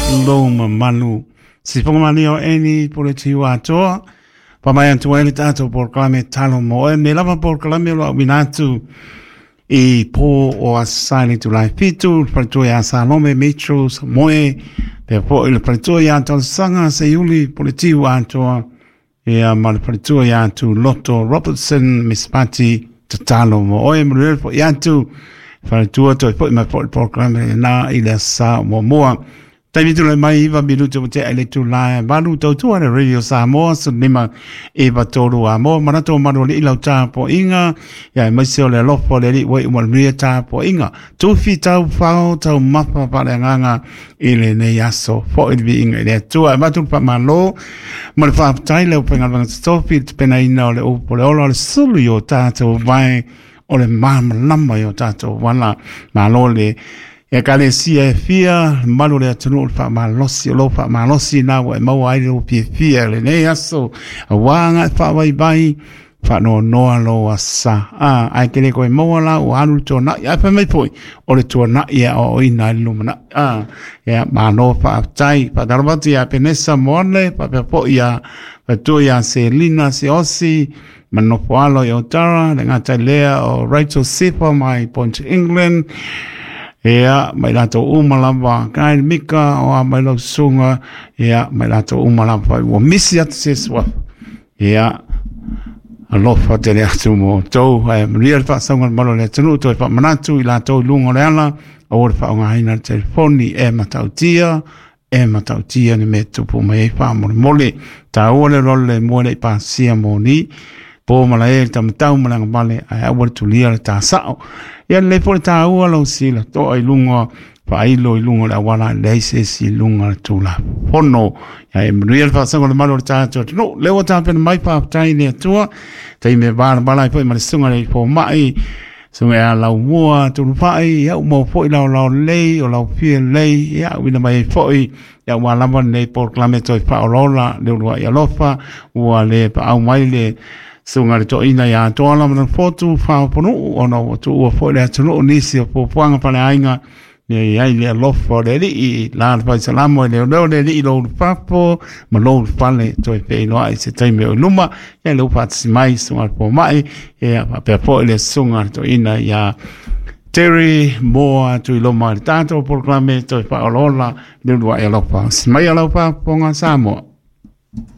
Loma Manu. Si Pongamanio Eni Politua Toa, Pamayan to Elitato por Clame Talo Moe, Melava por Clamelo Winatu, E Po or Sani to Life Pitu, Pretoria Salome Mitros, Moe, therefore Il Pretoria to Sanga Sayuli Politua Toa, Ea Mal Pretoria to Lotto Robertson, Miss Patty, to Talo Moe, Muriel for Yantu, Pretoria to put my proclamation na Ila Sa Momoa. Taimi tu le mai iwa minuto te ele tu la balu tau tu ana radio Samoa so lima eva tolu a mo manato mano le ilau ta po inga ya mai se le lofo le li wei mo ria ta po inga tu fi tau fao tau mapa pa le nganga ile ne yaso fo it bi inga le tu a matu pa malo mo fa tai le penga bang stofi pena ina le o le ola le sulu yo ta to vai o le mama lamba yo ta to wala malo le e kale sia fia malu le tunu fa malosi lo fa malosi na wa mau ai lo fia le ne aso wanga fa vai bai fa no lo asa ai kele ko mo la o anu to na ya fa mai poi o le to na ya o ina lumna ya ma no fa tai fa darbati ya penesa mole pa po ya pa to ya selina si osi mano poalo yo tara le ngata lea o Rachel Sipa my point England. Ea, mai lato umalava, kai mika o mai lo sunga, ea, mai lato umalava, o misi atu seswa. Ea, alofa te le atu mo tau, real fa songa malo le tunu, toi fa manatu, I lato lungo le ala, o fa onga haina telefoni, matautia ni me tupu mai fa mole, ta ole role mole pa sia moni, po malae tamatau malanga male, ai awar tulia ta sao. Ya le por ta ua lo sila to ai lunga pa ai lo lunga la wala le se si lunga tu la fono ya e real fa sango le malo ta to no le o ta pen mai pa tai ne tua tai me ba ba lai po ma sunga le po mai sunga la mua tu fa ai ya mo fo la le o la fie le ya wi na mai fo ya wala ba ne por clame to fa ola le lo ya lofa wa le pa au mai le sunga to ina ya to ala na foto fa pono ona to o fo le to nisi po puanga pa le ainga ye ai le lo fo le I la pa salamo le le lo papo ma lo fa le to pe no ai se tai me luma ya lo pa mai sunga po mai ya pa po le sunga to ina ya Terry Moa tu lo ma tanto proclame to pa ola le lo ya lo pa mai lo pa ponga Samoa